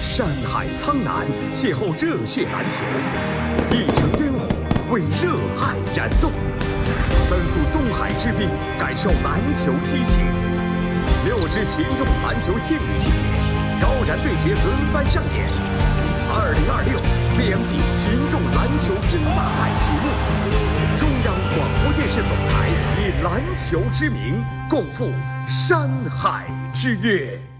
山海苍南，邂逅热血篮球，一城烟火为热爱燃动，奔赴东海之滨，感受篮球激情。6支群众篮球劲旅季节，高燃对决轮番上演。2026 CMG 群众篮球争霸赛启幕，中央广播电视总台以篮球之名，共赴山海之约。